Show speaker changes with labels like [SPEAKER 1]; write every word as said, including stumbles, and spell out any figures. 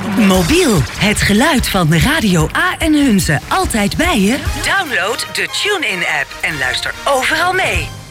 [SPEAKER 1] Mobiel, het geluid van Radio A en Hunze. Altijd bij je? Download de TuneIn-app en luister overal mee.